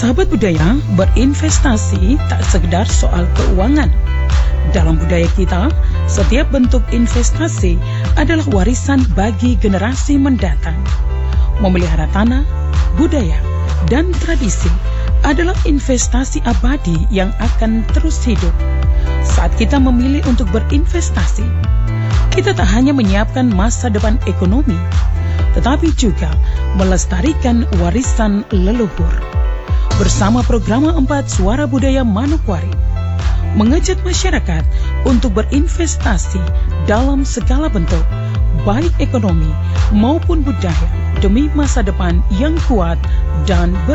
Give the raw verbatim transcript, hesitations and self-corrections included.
Sahabat budaya, berinvestasi tak sekedar soal keuangan. Dalam budaya kita, setiap bentuk investasi adalah warisan bagi generasi mendatang. Memelihara tanah, budaya, dan tradisi adalah investasi abadi yang akan terus hidup. Saat kita memilih untuk berinvestasi, kita tak hanya menyiapkan masa depan ekonomi, tetapi juga melestarikan warisan leluhur. Bersama Program empat Suara Budaya Manokwari, mengajak masyarakat untuk berinvestasi dalam segala bentuk, baik ekonomi maupun budaya, demi masa depan yang kuat dan ber